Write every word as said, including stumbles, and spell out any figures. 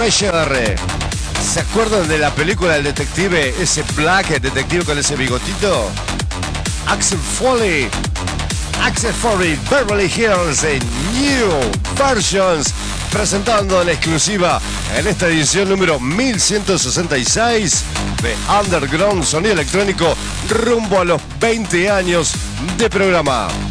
Treasure. ¿Se acuerdan de la película del detective, ese Black, el detective con ese bigotito? Axel Foley. Axel Foley, Beverly Hills en New Versions, presentando en exclusiva en esta edición número mil ciento sesenta y seis de Underground Sonido Electrónico, rumbo a los veinte años de programa.